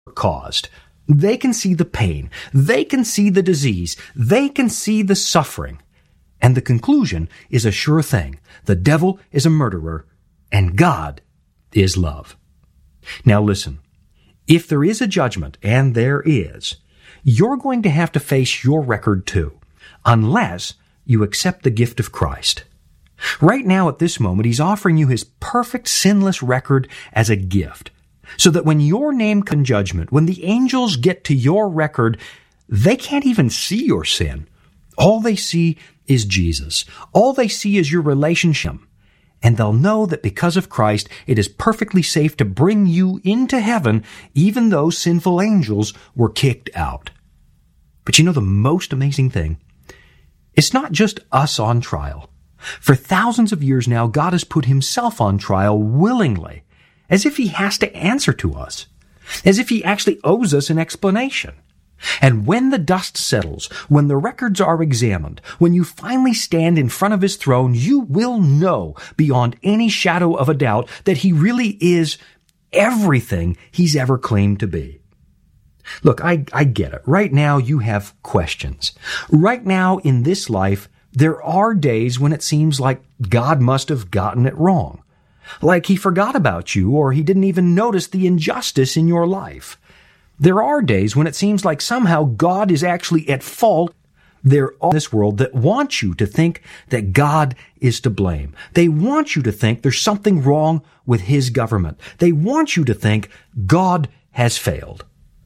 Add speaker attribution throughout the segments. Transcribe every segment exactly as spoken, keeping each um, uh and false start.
Speaker 1: caused. They can see the pain. They can see the disease. They can see the suffering. And the conclusion is a sure thing. The devil is a murderer, and God is love. Now listen, if there is a judgment, and there is, you're going to have to face your record too, unless you accept the gift of Christ. Right now at this moment, He's offering you His perfect sinless record as a gift, so that when your name comes in judgment, when the angels get to your record, they can't even see your sin. All they see is Jesus. All they see is your relationship. And they'll know that because of Christ, it is perfectly safe to bring you into heaven, even though sinful angels were kicked out. But you know the most amazing thing? It's not just us on trial. For thousands of years now, God has put Himself on trial willingly, as if He has to answer to us, as if He actually owes us an explanation. And when the dust settles, when the records are examined, when you finally stand in front of His throne, you will know beyond any shadow of a doubt that He really is everything He's ever claimed to be. Look, I, I get it. Right now you have questions. Right now in this life, there are days when it seems like God must have gotten it wrong. Like He forgot about you, or He didn't even notice the injustice in your life. There are days when it seems like somehow God is actually at fault. There are in this world that want you to think that God is to blame. They want you to think there's something wrong with His government. They want you to think God has failed.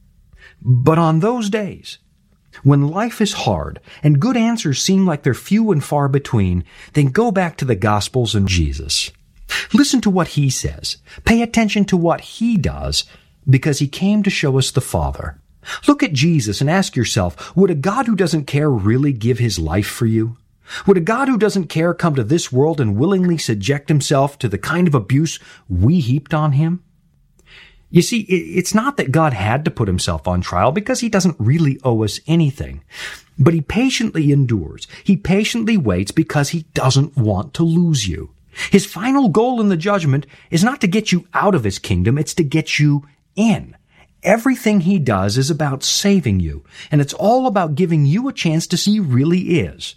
Speaker 1: But on those days, when life is hard and good answers seem like they're few and far between, then go back to the Gospels and Jesus. Listen to what He says. Pay attention to what He does, because He came to show us the Father. Look at Jesus and ask yourself, would a God who doesn't care really give His life for you? Would a God who doesn't care come to this world and willingly subject Himself to the kind of abuse we heaped on Him? You see, it's not that God had to put Himself on trial, because He doesn't really owe us anything. But He patiently endures. He patiently waits because He doesn't want to lose you. His final goal in the judgment is not to get you out of His kingdom, it's to get you in. Everything He does is about saving you, and it's all about giving you a chance to see He really is.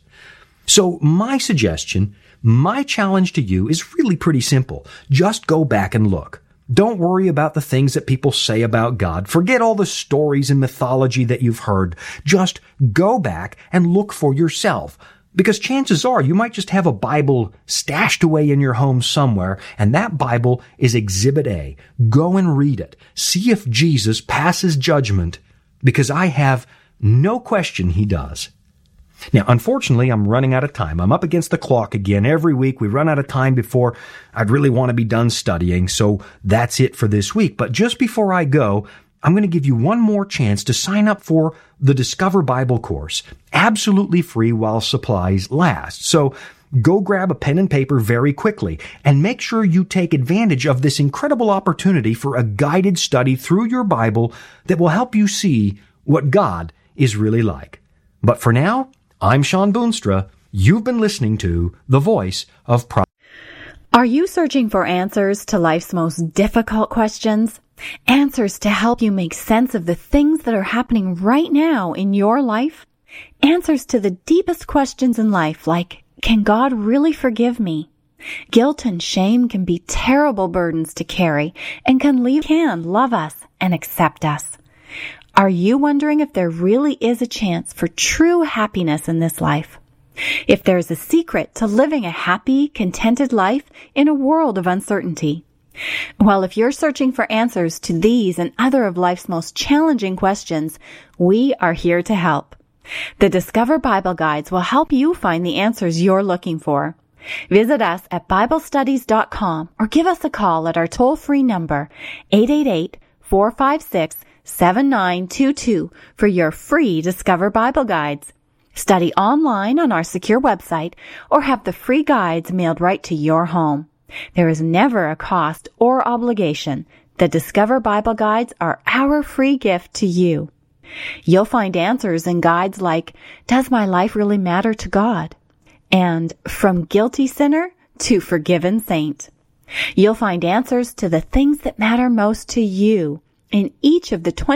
Speaker 1: So my suggestion, my challenge to you is really pretty simple. Just go back and look. Don't worry about the things that people say about God. Forget all the stories and mythology that you've heard. Just go back and look for yourself. Because chances are you might just have a Bible stashed away in your home somewhere, and that Bible is Exhibit A. Go and read it. See if Jesus passes judgment, because I have no question He does. Now, unfortunately, I'm running out of time. I'm up against the clock again. Every week we run out of time before I'd really want to be done studying, so that's it for this week. But just before I go, I'm going to give you one more chance to sign up for the Discover Bible course, absolutely free while supplies last. So go grab a pen and paper very quickly and make sure you take advantage of this incredible opportunity for a guided study through your Bible that will help you see what God is really like. But for now, I'm Sean Boonstra. You've been listening to The Voice of Prophecy.
Speaker 2: Are you searching for answers to life's most difficult questions? Answers to help you make sense of the things that are happening right now in your life? Answers to the deepest questions in life, like, can God really forgive me? Guilt and shame can be terrible burdens to carry and can leave can love us and accept us. Are you wondering if there really is a chance for true happiness in this life? If there's a secret to living a happy, contented life in a world of uncertainty? Well, if you're searching for answers to these and other of life's most challenging questions, we are here to help. The Discover Bible Guides will help you find the answers you're looking for. Visit us at Bible Studies dot com or give us a call at our toll-free number, eight eight eight, four five six, seven nine two two, for your free Discover Bible Guides. Study online on our secure website or have the free guides mailed right to your home. There is never a cost or obligation. The Discover Bible Guides are our free gift to you. You'll find answers in guides like, Does my life really matter to God? And From Guilty Sinner to Forgiven Saint. You'll find answers to the things that matter most to you in each of the twenty